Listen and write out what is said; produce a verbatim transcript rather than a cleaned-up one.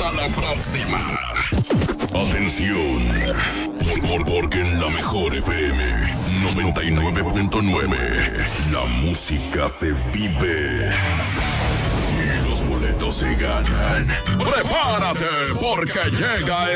Hasta la próxima. Atención, por, por, porque en la mejor F M noventa y nueve punto nueve la música se vive y los boletos se ganan. Prepárate porque llega